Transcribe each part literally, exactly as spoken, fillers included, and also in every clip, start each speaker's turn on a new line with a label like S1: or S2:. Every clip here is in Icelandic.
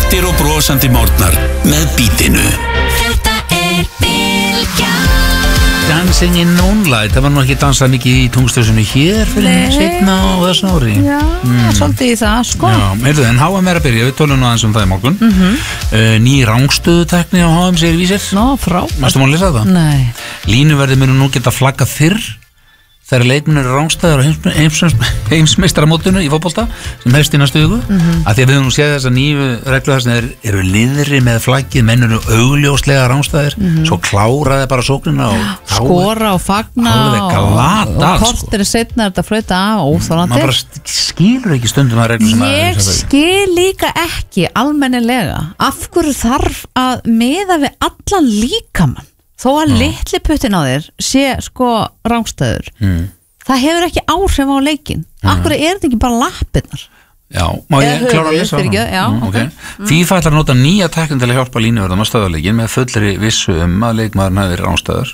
S1: Léttir og brosandi morgnar með Bítinu.
S2: Þetta er Bylgjan.
S3: Dancing in Moonlight, það var nú ekki dansað mikið í tungstöðsunu hér fyrir seinna á þessu ári.
S4: Já, mm. svolítið í það, sko.
S3: Já, heyrðu, en H M er að byrja, við tölum nú aðeins um það í morgun. Mm -hmm. uh, Ný rangstöðutekni á H M segir vísir.
S4: Nó, frá.
S3: Mástu má lesa það?
S4: Nei.
S3: Línuverði munu nú geta flaggað fyrr þegar leikmennir eru rángstæðar á heims, heims, heimsmeistaramótinu í fótbolta sem hefst í næstu viku, mm -hmm. að því að við höfum nú séð þess að nýju reglu þess að þeir eru liðri með flaggið, menn eru augljóslega rángstæðir, mm -hmm. svo kláraði bara sóknina og
S4: skora og fagna og, og kortir setna er þetta flauta af og óþólandi.
S3: Maður bara skilur ekki stundum að reglu sem að
S4: ég skil líka ekki almennilega af hverju þarf að miða við allan líkamann þó að mm. litli puttin á þér sé sko rángstæður, mm. það hefur ekki áhrif á leikinn. Mm. Akkur er þetta ekki bara lappirnar?
S3: Já, má ég klára að lesa það?
S4: Já, mm, okay.
S3: mm. FIFA ætlar að nota nýja tækni til að hjálpa línuverðum að stöðuleikin með fullri vissu um að leikmaðurinn hafi verið rángstæður.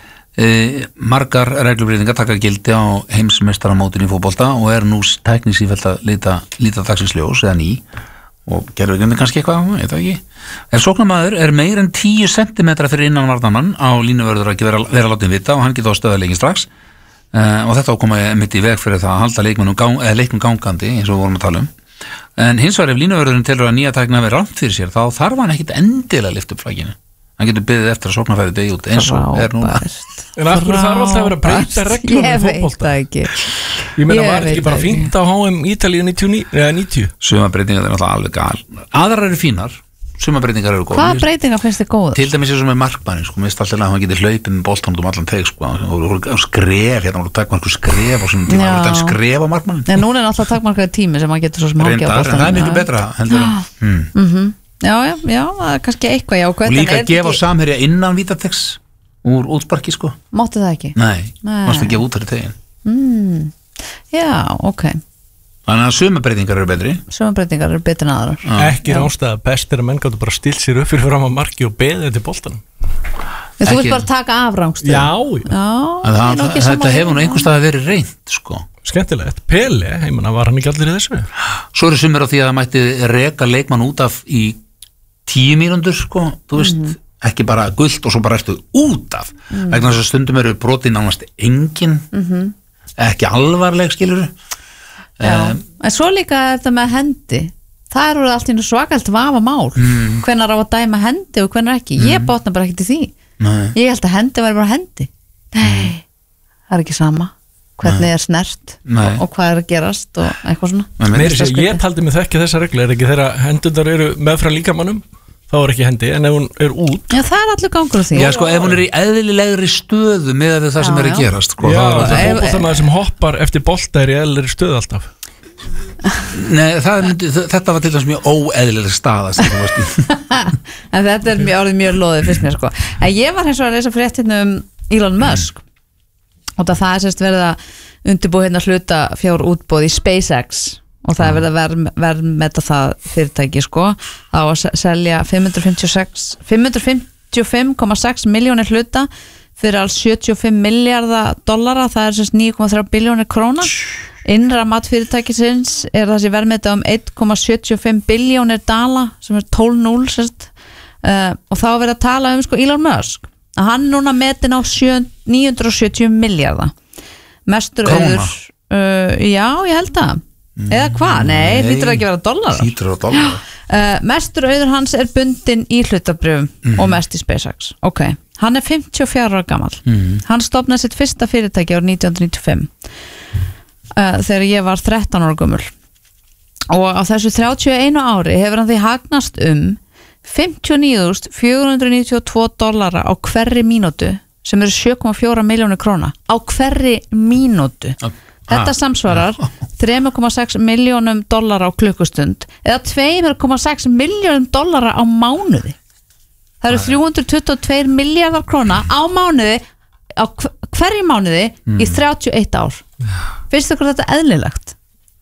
S3: E, margar reglubreytingar taka gildi á heimsmeistaramótinu í fótbolta og er nú tækni sífellt að líta, líta dagsins ljós eða ný og gerur ekki kannski eitthvað, ég veit ekki. Ef sóknarmaður er meir en tíu sentimetra fyrir innan varnarmann á línuverður að vera, vera látið vita og hann getur á stöðuleikin strax uh, og þetta ákoma mitt í veg fyrir það að halda leikmennum gang, leiknum gangandi eins og við vorum að tala um. En hins vegar ef línuverðurinn telur að nýja tækna verið rangt fyrir sér þá þarf hann ekkit endilega að lyfta upp flagginu. Hann getur byggðið eftir að sóknarfæri degi út eins og er núna.
S5: En af hverju þarf alltaf að vera að breyta reglum í fótbolta?
S4: Ég veit það ekki.
S5: Ég meina, var ekki bara fínt á H M Ítalíu níutíu?
S3: Sumabreitingar er náttúrulega alveg gal. Aðrar eru fínar, sumabreitingar eru góð.
S4: Hvaða breytingar finnst þið góð?
S3: Til dæmis eins og með markmannin, sko, mér finnst alltaf að hann getur hlaupið með boltanum um allan teig, sko, og skref, hérna voru takmarku skref á svona tíma, það voru skref á markmannin.
S4: En núna er alltaf takmarkaði tími sem hann getur svo smáki á boltanum.
S3: En það er miklu betra, heldur
S4: en. Já, já, já, það er kannski eitthvað jákvæmt.
S3: Og líka að gefa samherja innan vítategs úr útsparki, sko.
S4: Máttu það ekki?
S3: Nei, mástu að gefa út fyrir tegin.
S4: Mm. Já, ok.
S3: Þannig að sumabreitingar eru betri.
S4: Sumabreitingar eru betri en aðrar.
S5: Ekki rángstæða best er að menn gáttu bara stilt sér upp fyrir fram að marki og beðið til boltanum.
S4: Þú vilt bara taka af rángstöðu?
S5: Já,
S3: já. Þetta hefur nú einhvers staðar verið reynt, sko.
S5: Skemmtilegt. Pele, heimanna, var hann ekki allir í þessu?
S3: Svo eru sumir á því að það mætti reka leikmann út af í tíu mínútur, sko, þú veist, mm. ekki bara gult og svo bara eftir út af. Mm. Vegna þess að stundum eru brotin nánast engin, mm -hmm. ekki alvarleg, skilur.
S4: Já, um, en svo líka þetta með hendi. Það eru alltaf svakalt vafa mál. Mm. Hvenær á að dæma hendi og hvenær ekki. Mm. Ég botna bara ekki til því. Nei. Ég held að hendi væri bara hendi. Nei, það er ekki sama. Hvernig Nei. er snert og, og hvað er að gerast og eitthvað svona.
S5: Meiri sé, ég taldi mig þekki þessa regla, er ekki þegar hendundar eru meðfram líkamannum, þá er ekki hendi, en ef hún er út.
S4: Já, það er allur gangur á því.
S3: Já, sko, ef hún er í eðlilegri stöðu með það sem já, er að gerast. Sko,
S5: já, það er fótboltamaður sem hoppar eftir bolta er í eðlilegri stöðu alltaf.
S3: Nei, það myndi, þetta var til dæmis mjög óeðlileg staða sem þú varst í.
S4: En þetta er mjög, orðið mjög loðið fyrst mér, sko. En ég var hins vegar að lesa fréttina um Elon Musk. Mm. Og það er sérst verið að undirbúið hérna hluta fjár útbóð í SpaceX og það er verið að verð, verðmeta það fyrirtæki, sko, á að selja fimm hundruð fimmtíu og fimm komma sex milljónir hluta fyrir alls sjötíu og fimm milljarða dollara, það er sérst níu komma þrjár billjónir króna. Innra matfyrirtækisins er þessi verðmeta um einn komma sjötíu og fimm billjónir dala sem er tólf núll sérst uh, og þá er verið að tala um, sko, Elon Musk að hann núna metin á níu hundruð og sjötíu milljarða mestur auður uh, já, ég held það mm, eða hvað, nei, hlýtur ekki að vera dollara
S3: hlýtur að dollara
S4: uh, mestur auður hans er bundin í hlutabrjöfum mm. og mest í SpaceX, ok hann er fimmtíu og fjögurra ára gamall mm. hann stofnaði sitt fyrsta fyrirtæki árið nítján hundruð níutíu og fimm uh, þegar ég var þrettán ára gömul og á þessu þrjátíu og einu ári hefur hann því hagnast um fimmtíu og níu þúsund fjögur hundruð níutíu og tvö dollara á hverri mínútu sem eru sjö komma fjórar milljónir króna á hverri mínútu. Ah. Þetta samsvarar þrjú komma sex milljónum dollara á klukkustund eða tvö komma sex milljónum dollara á mánuði. Það eru þrjú hundruð tuttugu og tveir milljarðar króna á mánuði á hverju mánuði mm. í þrjátíu og eitt ár. Finnst ykkur þetta eðlilegt?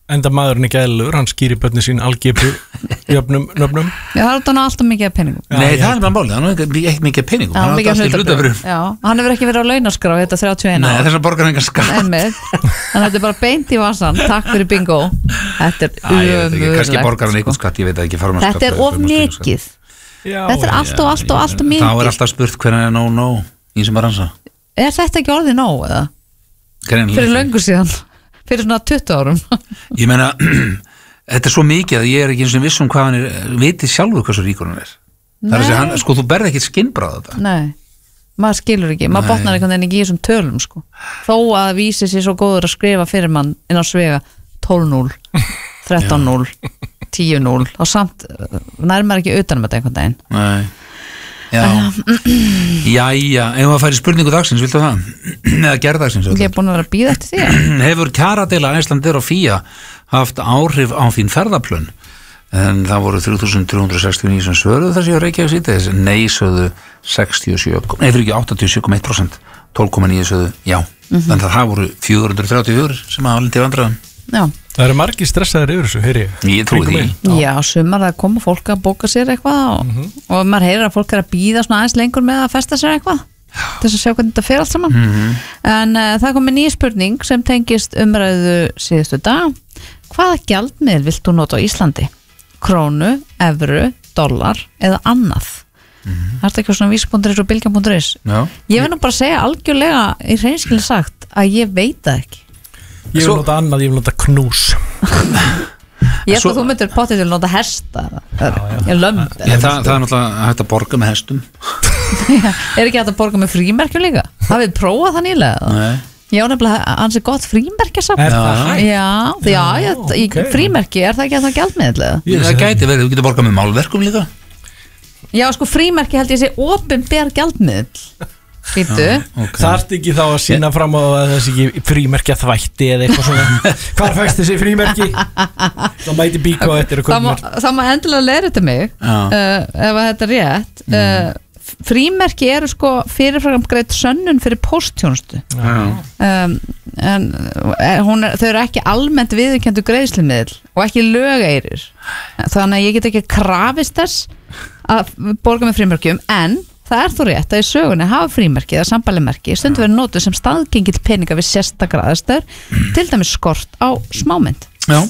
S5: enda maðurinn ekki eðlur, hann skýri börni sín algebru jöfnum nöfnum.
S4: Já, það er þannig alltaf mikið af peningum.
S3: Nei,
S5: Já,
S3: það er bara málið, hann er ekki ekki mikið af peningum, hann er
S4: mikið af
S3: alltaf hlutabréfum.
S4: Já, hann hefur ekki verið á launaskrá þetta þrjátíu og eitt
S3: Nei,
S4: ár.
S3: þessar borgar engan skatt.
S4: Einmitt. Þannig að þetta er bara beint í vasan. Takk fyrir bingo. Þetta er
S3: Æ, ég veit ekki, kannski
S4: ömurlegt,
S3: borgar hann
S4: sko.
S3: einhvern skatt, ég veit ekki farmaskatt.
S4: Þetta er of mikið.
S5: Já,
S4: Þetta er allt og allt og allt og
S3: Þá er
S4: mikið.
S3: alltaf spurt hvernig er nóg nóg í sem að ransa.
S4: Er þetta ekki orðið nóg eða?
S3: Greinilega
S4: Fyrir
S3: ekki.
S4: löngu síðan. Fyrir svona tuttugu árum.
S3: Ég meina, þetta er svo mikið að ég er ekki eins og viss um hvað hann er, viti sjálfur hvað svo ríkur hann er. Það er að segja, hann, sko, þú berði ekkit skinnbráð þetta.
S4: Nei, maður skilur ekki. Maður
S3: Nei.
S4: botnar einhvern veginn ekki í þessum tölum sko. Þó að vísi sér svo góður að skrifa fyrir mann inn á svega tólf núll, þrettán núll, tíu núll og samt nærmar ekki utan um þetta einhvern veginn.
S3: Nei. Já. Jæja, ef maður færi spurningu dagsins, viltu það? Eða gerðdagsins?
S4: Ég er búin að vera að bíða eftir því.
S3: Hefur kjaradeila Icelandair og Fía haft áhrif á þín ferðaplön? En það voru þrjú þúsund þrjú hundruð sextíu og níu sem svöruðu þessi og Reykjavík síðdegis. Nei sögðu sextíu og sjö, nei fyrir ekki áttatíu og sjö komma eitt prósent, tólf komma níu sögðu já. Þannig að það voru fjögur hundruð þrjátíu og fjögur sem hafa lítið vandræðum.
S4: Já,
S5: Það eru margir stressaðir yfir þessu, heyri ég.
S3: Ég trúi því.
S4: já, sumar það koma fólk að bóka sér eitthvað og, og maður heyrir að fólk er að bíða svona aðeins lengur með að festa sér eitthvað til þess að sjá hvernig þetta fer allt saman. En uh, það kom með nýja spurning sem tengist umræðu síðustu dag. Hvaða gjaldmiðil vilt þú nota á Íslandi? Krónu, evru, dollar eða annað? Það er ekki svona vísi.is og bilgja.is.
S3: Já.
S4: Ég vil nú bara segja algjörlega í hreinskilni sagt að ég veit það ekki.
S5: Ég vil
S3: Svo-
S5: nota annað, ég vil nota knús.
S4: Ég held
S3: Svo-
S4: að þú myndir potið til að nota hesta eða lömb.
S3: Já, það, það er náttúrulega hægt að borga með hestum.
S4: Er ekki hægt að borga með frímerkjum líka? Hafið prófað það nýlega?
S3: Nei.
S4: Já, nefnilega ansið gott frímerkjasafn.
S5: Er það hægt?
S4: Já, já, já, í
S5: ok.
S4: frímerki, er það ekki að það gjaldmiðlega?
S5: Ég
S3: Það
S5: vissi
S3: gæti verið, þú getur borgað með málverkum líka.
S4: Já, sko, frímerki held ég sé opinber gjaldmiðl. Býtu.
S3: Okay.
S5: Þarft ekki þá að sína fram á að þessi ekki frímerkja þvætti eða eitthvað svona. Hvar fæst þessi frímerki? Þá mæti bíkó eftir að
S4: Það má,
S5: koma.
S4: það má endilega leira þetta mig
S3: Já.
S4: uh, ef að þetta er rétt. Uh, frímerki eru sko fyrirfram greitt sönnun fyrir pósttjónustu. Um, en uh, hún er, þau eru ekki almennt viðurkenndu greiðslumiðl og ekki lögeirir. Þannig að ég get ekki krafist þess að borga með frímerkjum, en það er þó rétt að í sögunni hafa frímerki eða sambælimerki stundu verið notuð sem staðgengill peninga við sérstakra aðstæður, til dæmis skort á smámynd.
S3: Já,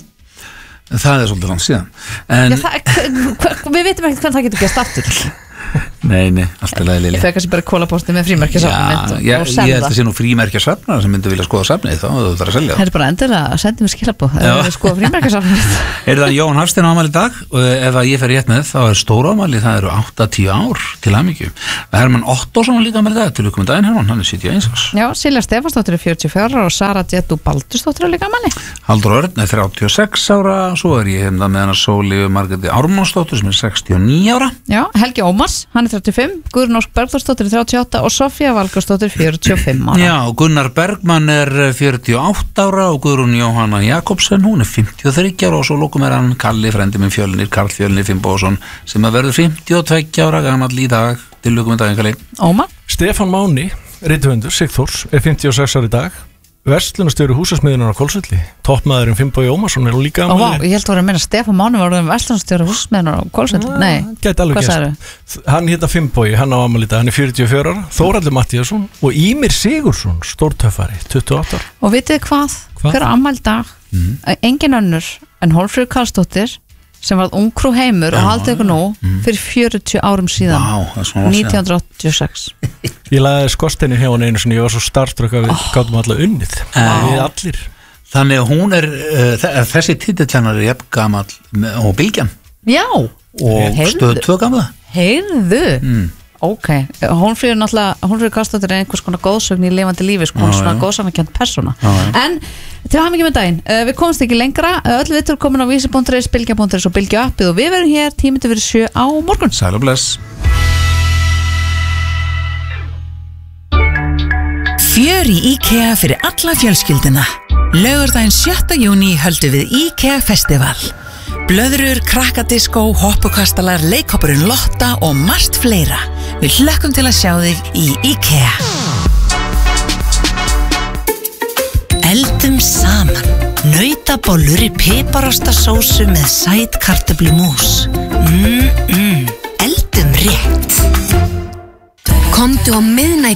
S3: það er svolítið langt síðan. En,
S4: Já, það, hva, við veitum ekkert hvernig það getur gæst aftur.
S3: nei, nei, allt er lagi
S4: Ég
S3: Lili.
S4: fekk kannski bara kólapósti með frímerkjasafnið mitt og,
S3: Já,
S4: og
S3: ég
S4: selja
S3: held að
S4: það.
S3: sé nú frímerkja safnar sem myndu vilja skoða safnið þá, þú þarf að selja
S4: Það er bara endilega að senda mér skilabóð
S3: Já.
S4: eða sko frímerkjasafnið.
S3: Er það Jón Hafstein ámæli í dag og ef að ég fer rétt með þá er stór ámæli, það eru áttatíu ár til hamingju. Hermann Ottosson líka ámæli í dag, til lukkum með daginn Hermann, hann er sjötíu og eins árs.
S4: Já, Silja Stefansdóttir er fjörutíu og fjögur ára og Sara Djettu Baldursdóttir er líka manni.
S3: Haldur Örn er þrjátíu og sex ára, svo er ég hérna með hana Sóli Margreti Ármannsdóttir sem er sextíu og níu ára.
S4: Já, Helgi Ómars, hann er þrjátíu og fimm, Guðrún Ósk Bergþórsdóttir er þrjátíu og átta og Sofía Valgeirsdóttir fjörutíu og fimm ára.
S3: Já, Gunnar Bergmann er fjörutíu og átta ára og Guðrún Jóhanna Jakobsen, hún er fimmtíu og þriggja ára og svo lókum er hann Kalli frendi minn Fjölnir, Karl Fjölnir Finnbósson sem að verður fimmtíu og tveggja ára gamall í dag, til lukkum með daginn Kalli.
S4: Ómar?
S5: Stefán Máni, rithöfundur, Sigþórs, er fimmtíu og sex ára í dag. Verslunarstjóri húsasmiðunar á Hvolsvelli. Toppmaðurinn Finnbogi Ómarsson er líka
S4: Ó, vá,
S5: afmæli.
S4: ég held að vera að meina Stefán Máni var um Vestlunarstjóri húsmeðunar á Hvolsvelli. Nei,
S5: Gæti alveg
S4: hvað
S5: gerst.
S4: sagðirðu?
S5: Hann heita Finnbogi, hann á afmæli í dag, hann er fjörutíu og fjögur ára. Þórhallur Mattíasson og Ímir Sigurðsson, stórtöffari, tuttugu og átta ára.
S4: Og vitið þið hvað?
S5: Hvað?
S4: Hver á afmæli í dag? Engin önnur en Hólmfríður Karlsdóttir sem var ungfrú heimur og haldið ykkur nú fyrir fjörutíu árum síðan.
S3: Vá, það er svona
S4: nítján hundruð áttatíu og sex.
S5: Ég laði skorsteinni hjá hann einu sinni, ég var svo starstruck að við oh. gátum alla unnið. Við allir.
S3: Þannig að hún er, uh, þessi titillhennar er jafn gamall með- og Bylgjan
S4: Já,
S3: og
S4: Heyrðu.
S3: stöð tvö gamla.
S4: heyrðu.
S3: Mm.
S4: Ok, Hólmfríður náttúrulega, Hólmfríður Karlsdóttir er einhvers konar góðsögn í lifandi lífi, sko, hún er
S3: Já,
S4: svona
S3: já.
S4: góðsagnakjönd persóna.
S3: Já, já.
S4: En til hamingjum með daginn, uh, við komumst ekki lengra, uh, öll vitur komin á vísi.is, bilgja.is og Bilgja appið og við verum hér tímyndu fyrir sjö á morgun.
S3: Sæl og bless.
S2: Fjör í IKEA fyrir alla fjölskylduna. Laugardaginn sjötta júní höldum við IKEA Festival. Blöðrur, krakkadiskó, hoppukastalar, leikhoppurinn Lotta og margt fleira. Við hlökkum til að sjá þig í IKEA. Eldum saman. Naut
S6: Bitabollur í piparostasósu með sæt kartöflumús. Mmm, mmm, eldum rétt. Komdu á miðnætti